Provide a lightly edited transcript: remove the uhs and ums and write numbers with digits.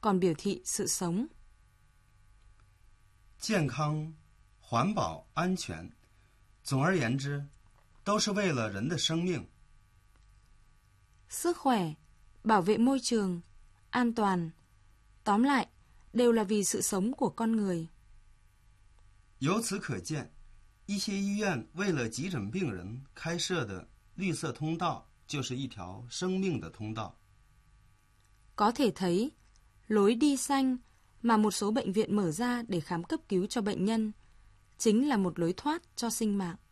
còn biểu thị sự sống. 健康、环保、安全，总而言之，都是为了人的生命。 Sức khỏe, bảo vệ môi trường, an toàn, tóm lại, đều là vì sự sống của con người. 由此可见，一些医院为了急诊病人开设的绿色通道，就是一条生命的通道。 Có thể thấy, lối đi xanh mà một số bệnh viện mở ra để khám cấp cứu cho bệnh nhân chính là một lối thoát cho sinh mạng.